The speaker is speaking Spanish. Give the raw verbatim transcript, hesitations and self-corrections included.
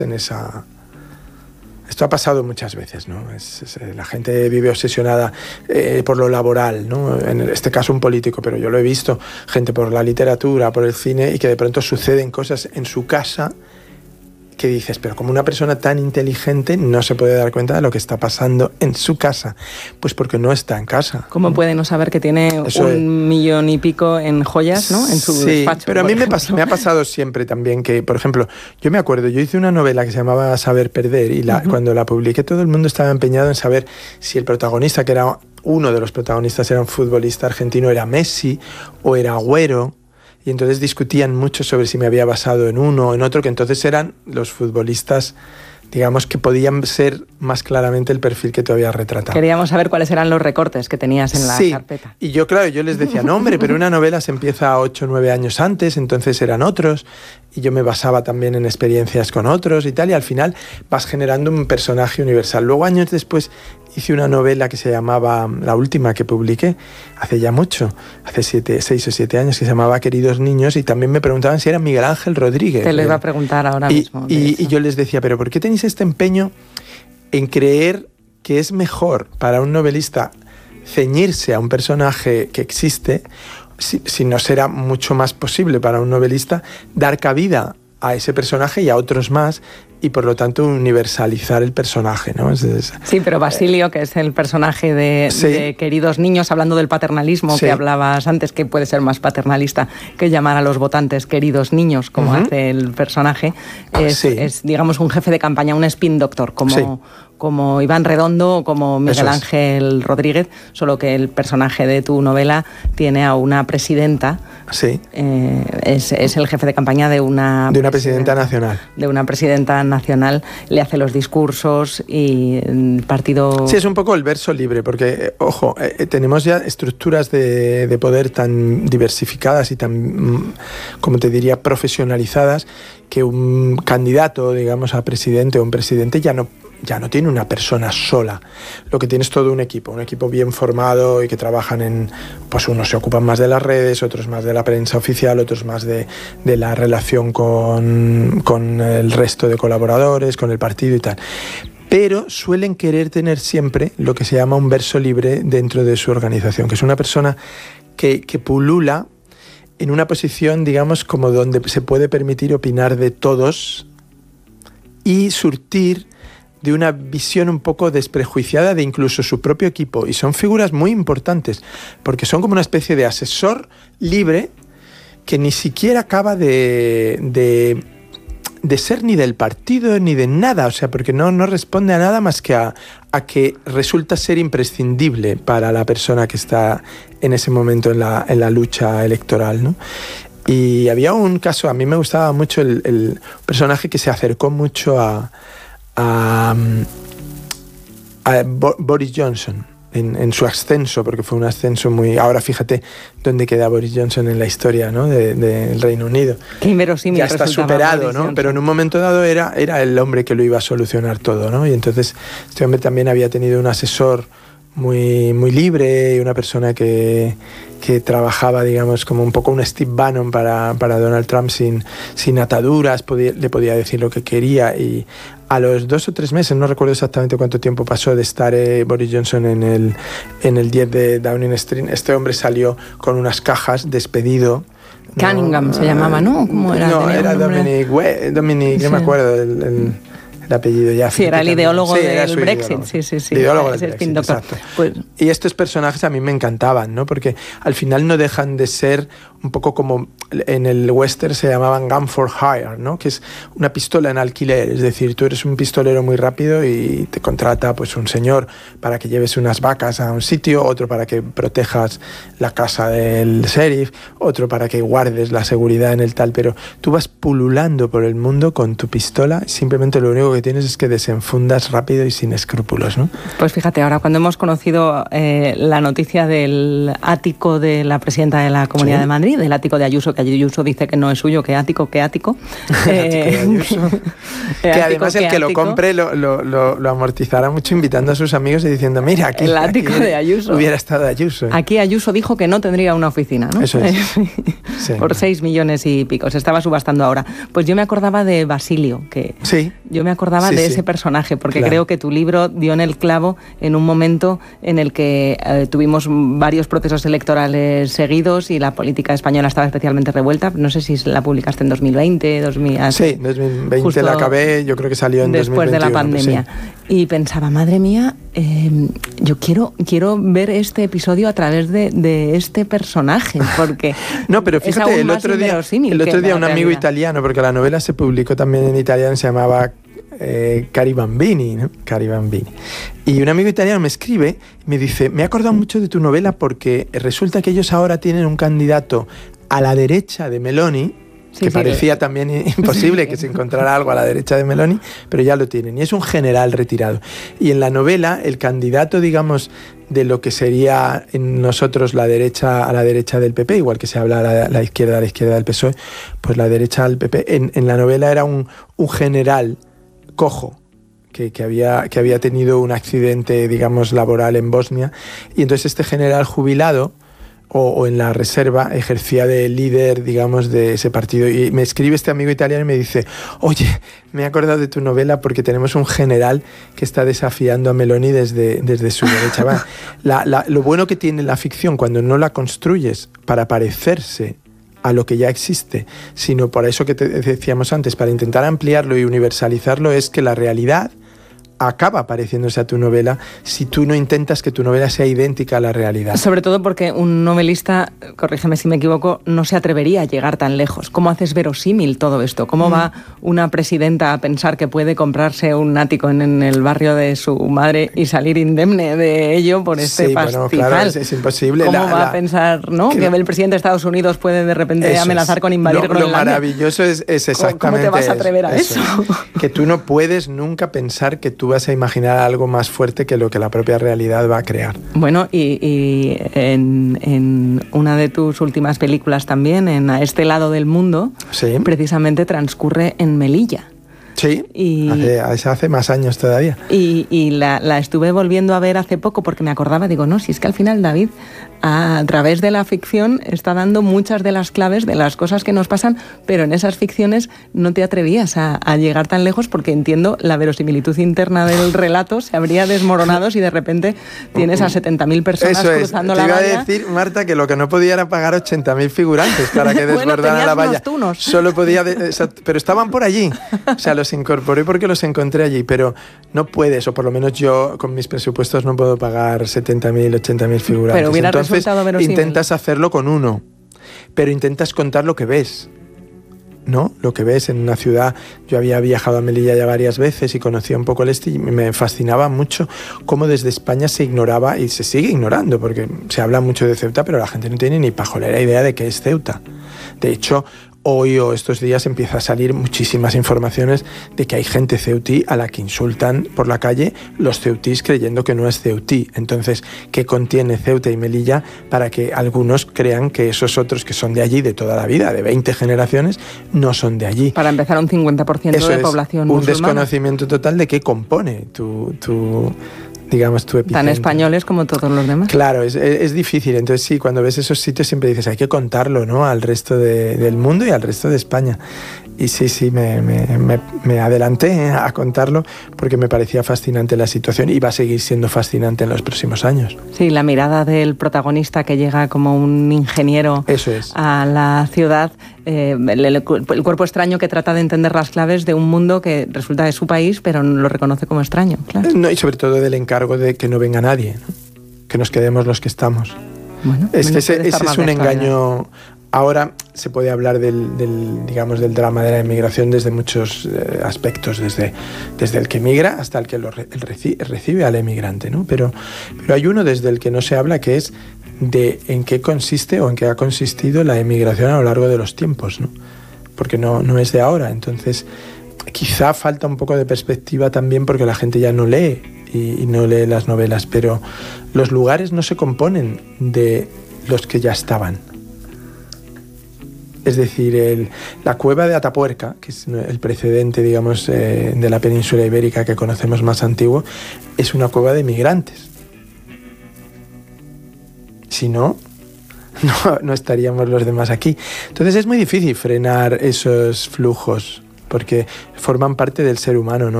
en esa... Esto ha pasado muchas veces, ¿no? Es, es, la gente vive obsesionada eh, por lo laboral, ¿no? En este caso un político, pero yo lo he visto, gente por la literatura, por el cine, y que de pronto suceden cosas en su casa que dices, pero como una persona tan inteligente no se puede dar cuenta de lo que está pasando en su casa. Pues porque no está en casa. ¿Cómo puede no saber que tiene Eso un es. millón y pico en joyas, ¿no? En su sí, despacho. Pero a mí me, pas- me ha pasado siempre también que, por ejemplo, yo me acuerdo, yo hice una novela que se llamaba Saber Perder y la, uh-huh. cuando la publiqué todo el mundo estaba empeñado en saber si el protagonista, que era uno de los protagonistas, era un futbolista argentino, era Messi o era Agüero. Y entonces discutían mucho sobre si me había basado en uno o en otro, que entonces eran los futbolistas, digamos, que podían ser más claramente el perfil que tú habías retratado. Queríamos saber cuáles eran los recortes que tenías en la sí, carpeta. Y yo, claro, yo les decía, no, hombre, pero una novela se empieza ocho o nueve años antes, entonces eran otros, y yo me basaba también en experiencias con otros y tal, y al final vas generando un personaje universal. Luego, años después, hice una novela que se llamaba, la última que publiqué, hace ya mucho, hace siete, seis o siete años, que se llamaba Queridos Niños, y también me preguntaban si era Miguel Ángel Rodríguez. Te lo iba a preguntar ahora y, mismo. Y, y yo les decía, pero ¿por qué tenéis este empeño en creer que es mejor para un novelista ceñirse a un personaje que existe, si, si no será mucho más posible para un novelista dar cabida a ese personaje y a otros más, y por lo tanto universalizar el personaje, ¿no? Es, es, sí, pero Basilio, eh, que es el personaje de, sí. de Queridos Niños, hablando del paternalismo sí. que hablabas antes, que puede ser más paternalista que llamar a los votantes queridos niños, como uh-huh. hace el personaje, es, sí. es, digamos, un jefe de campaña, un spin doctor, como... Sí. como Iván Redondo o como Miguel Ángel Rodríguez, solo que el personaje de tu novela tiene a una presidenta. Sí. Eh, es, es el jefe de campaña de una... De una presidenta nacional. De una presidenta nacional. Le hace los discursos y el partido... Sí, es un poco el verso libre, porque, ojo, eh, tenemos ya estructuras de, de poder tan diversificadas y tan, como te diría, profesionalizadas, que un candidato, digamos, a presidente o un presidente ya no ya no tiene una persona sola, lo que tiene es todo un equipo, un equipo bien formado y que trabajan en, pues unos se ocupan más de las redes, otros más de la prensa oficial, otros más de, de la relación con, con el resto de colaboradores, con el partido y tal. Pero suelen querer tener siempre lo que se llama un verso libre dentro de su organización, que es una persona que, que pulula en una posición, digamos, como donde se puede permitir opinar de todos y surtir de una visión un poco desprejuiciada de incluso su propio equipo. Y son figuras muy importantes, porque son como una especie de asesor libre que ni siquiera acaba de, de, de ser ni del partido ni de nada, o sea, porque no, no responde a nada más que a, a que resulta ser imprescindible para la persona que está en ese momento en la, en la lucha electoral, ¿no? Y había un caso, a mí me gustaba mucho el, el personaje que se acercó mucho a A, a Boris Johnson en, en su ascenso, porque fue un ascenso muy... Ahora fíjate dónde queda Boris Johnson en la historia, ¿no? de, de el Reino Unido. Qué inverosímil. Ya está superado, Boris ¿no? Johnson. Pero en un momento dado era, era el hombre que lo iba a solucionar todo, ¿no? Y entonces este hombre también había tenido un asesor muy, muy libre y una persona que, que trabajaba, digamos, como un poco un Steve Bannon para, para Donald Trump sin, sin ataduras, podía, le podía decir lo que quería. Y a los dos o tres meses, no recuerdo exactamente cuánto tiempo pasó de estar eh, Boris Johnson en el, en el diez de Downing Street, este hombre salió con unas cajas despedido. Cunningham no, se llamaba, ¿no? ¿Cómo era? No, era Dominic, we, Dominic sí. no me acuerdo el, el, el apellido ya. Sí, era el ideólogo sí, del Brexit, ideólogo. sí, sí, sí. El ideólogo del Brexit, exacto. Pues... Y estos personajes a mí me encantaban, ¿no? Porque al final no dejan de ser un poco como en el western se llamaban gun for hire, ¿no? Que es una pistola en alquiler, es decir, tú eres un pistolero muy rápido y te contrata pues un señor para que lleves unas vacas a un sitio, otro para que protejas la casa del sheriff, otro para que guardes la seguridad en el tal, pero tú vas pululando por el mundo con tu pistola, simplemente lo único que tienes es que desenfundas rápido y sin escrúpulos, ¿no? Pues fíjate, ahora cuando hemos conocido eh, la noticia del ático de la presidenta de la Comunidad ¿Sí? de Madrid, del ático de Ayuso, que Ayuso dice que no es suyo, que ático, que ático. eh, que ático, además el que ático. lo compre lo, lo, lo, lo amortizará mucho invitando a sus amigos y diciendo, mira, aquí, el ático aquí de Ayuso. Hubiera estado Ayuso. Aquí Ayuso dijo que no tendría una oficina, ¿no? Eso es. sí. por seis millones y pico. Se estaba subastando ahora. Pues yo me acordaba de Basilio, que sí. yo me acordaba sí, de sí. ese personaje, porque claro. creo que tu libro dio en el clavo en un momento en el que eh, tuvimos varios procesos electorales seguidos y la política española estaba especialmente revuelta. No sé si la publicaste en dos mil veinte, dos mil... Sí, dos mil veinte la acabé, yo creo que salió en después dos mil veintiuno. De la pandemia. Pues sí. Y pensaba, madre mía, eh, yo quiero, quiero ver este episodio a través de, de este personaje, porque no, pero fíjate, el otro día, el otro día un amigo realidad. italiano, porque la novela se publicó también en italiano, se llamaba eh, Cari Bambini, ¿no? Cari Bambini. Y un amigo italiano me escribe, me dice, me he acordado mucho de tu novela porque resulta que ellos ahora tienen un candidato a la derecha de Meloni, Sí, que sí, parecía sí. también imposible que se encontrara algo a la derecha de Meloni, pero ya lo tienen. Y es un general retirado. Y en la novela, el candidato, digamos, de lo que sería en nosotros la derecha a la derecha del P P, igual que se habla a la, la izquierda a la izquierda del P S O E, pues la derecha al P P, en, en la novela era un, un general cojo, que, que, había, que había tenido un accidente, digamos, laboral en Bosnia. Y entonces este general jubilado, O, o en la reserva, ejercía de líder, digamos, de ese partido. Y me escribe este amigo italiano y me dice, oye, me he acordado de tu novela porque tenemos un general que está desafiando a Meloni desde, desde su derecha. Va, la, la, lo bueno que tiene la ficción cuando no la construyes para parecerse a lo que ya existe, sino por eso que te decíamos antes, para intentar ampliarlo y universalizarlo, es que la realidad acaba pareciéndose a tu novela si tú no intentas que tu novela sea idéntica a la realidad. Sobre todo porque un novelista, corrígeme si me equivoco, no se atrevería a llegar tan lejos. ¿Cómo haces verosímil todo esto? ¿Cómo mm. va una presidenta a pensar que puede comprarse un ático en, en el barrio de su madre y salir indemne de ello por este sí, pastizal? Bueno, claro, es, es imposible. ¿Cómo la, va la, a pensar, ¿no? Que, que el presidente de Estados Unidos puede de repente amenazar es. con invadir lo, Groenlandia. Lo maravilloso es, es exactamente ¿Cómo te vas a atrever a eso? eso? Que tú no puedes nunca pensar que tú vas a imaginar algo más fuerte que lo que la propia realidad va a crear. Bueno, y, y en, en una de tus últimas películas también, en A este lado del mundo, sí. precisamente transcurre en Melilla. Sí, y, hace, hace más años todavía. Y, y la, la estuve volviendo a ver hace poco porque me acordaba, digo, no, si es que al final David, a través de la ficción, está dando muchas de las claves de las cosas que nos pasan, pero en esas ficciones no te atrevías a, a llegar tan lejos porque entiendo la verosimilitud interna del relato se habría desmoronado si de repente tienes a setenta mil personas Eso cruzando es. la valla. valla. Te iba a decir, Marta, que lo que no podía era pagar ochenta mil figurantes para que desbordaran bueno, la valla. Tunos. Solo podía, de, pero estaban por allí. O sea, los incorporé porque los encontré allí, pero no puedes, o por lo menos yo con mis presupuestos no puedo pagar setenta mil, ochenta mil figurantes. Pero hubiera Entonces, resultado verosímil. Intentas hacerlo con uno, pero intentas contar lo que ves, ¿no? Lo que ves en una ciudad. Yo había viajado a Melilla ya varias veces y conocía un poco el este y me fascinaba mucho cómo desde España se ignoraba y se sigue ignorando, porque se habla mucho de Ceuta, pero la gente no tiene ni pajolera idea de qué es Ceuta. De hecho, hoy o estos días empieza a salir muchísimas informaciones de que hay gente ceutí a la que insultan por la calle los ceutís creyendo que no es ceutí. Entonces, ¿qué contiene Ceuta y Melilla para que algunos crean que esos otros que son de allí de toda la vida, de veinte generaciones, no son de allí? Para empezar, un cincuenta por ciento Eso de es población un musulmana. Desconocimiento total de qué compone tu... tu digamos, tu epicentro. Tan españoles como todos los demás. Claro, es, es difícil. Entonces sí, cuando ves esos sitios siempre dices, hay que contarlo, ¿no? Al resto de, del mundo y al resto de España. Y sí, sí, me, me, me, me adelanté a contarlo porque me parecía fascinante la situación y va a seguir siendo fascinante en los próximos años. Sí, la mirada del protagonista que llega como un ingeniero Eso es. a la ciudad, eh, el, el cuerpo extraño que trata de entender las claves de un mundo que resulta de su país, pero no lo reconoce como extraño. Claro. No, y sobre todo del encargo de que no venga nadie, ¿no? Que nos quedemos los que estamos. Bueno, es que ese, ese es un engaño. Vida. Ahora se puede hablar del, del, digamos, del drama de la inmigración desde muchos eh, aspectos, desde, desde el que migra hasta el que lo re, el reci, recibe al emigrante, ¿no? Pero, pero hay uno desde el que no se habla, que es de en qué consiste o en qué ha consistido la emigración a lo largo de los tiempos, ¿no? Porque no, no es de ahora. Entonces, quizá falta un poco de perspectiva también porque la gente ya no lee y, y no lee las novelas, pero los lugares no se componen de los que ya estaban. Es decir, el, la cueva de Atapuerca, que es el precedente, digamos, eh, de la península ibérica que conocemos más antiguo, es una cueva de migrantes. Si no, no, no estaríamos los demás aquí. Entonces es muy difícil frenar esos flujos, porque forman parte del ser humano, ¿no?